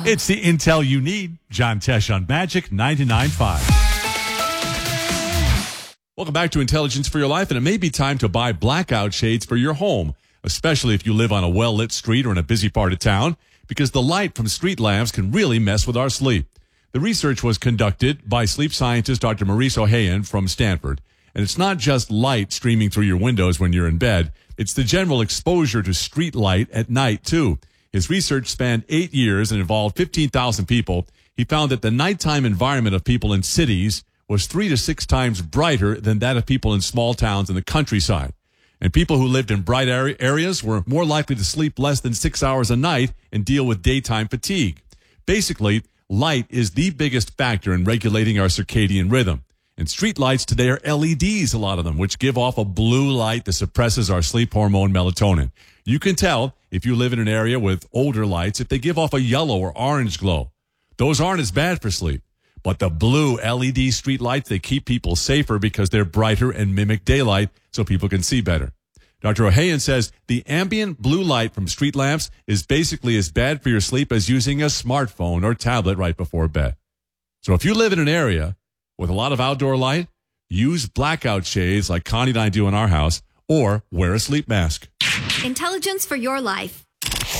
It's the intel you need. John Tesh on Magic 99.5. Welcome back to Intelligence for Your Life, and it may be time to buy blackout shades for your home, especially if you live on a well-lit street or in a busy part of town, because the light from street lamps can really mess with our sleep. The research was conducted by sleep scientist Dr. Maurice Ohayon from Stanford, and it's not just light streaming through your windows when you're in bed. It's the general exposure to street light at night, too. His research spanned 8 years and involved 15,000 people. He found that the nighttime environment of people in cities was 3 to 6 times brighter than that of people in small towns in the countryside. And people who lived in bright areas were more likely to sleep less than 6 hours a night and deal with daytime fatigue. Basically, light is the biggest factor in regulating our circadian rhythm. And street lights today are LEDs, a lot of them, which give off a blue light that suppresses our sleep hormone melatonin. You can tell if you live in an area with older lights if they give off a yellow or orange glow. Those aren't as bad for sleep. But the blue LED street lights, they keep people safer because they're brighter and mimic daylight so people can see better. Dr. Ohayon says the ambient blue light from street lamps is basically as bad for your sleep as using a smartphone or tablet right before bed. So if you live in an area with a lot of outdoor light, use blackout shades like Connie and I do in our house, or wear a sleep mask. Intelligence for Your Life.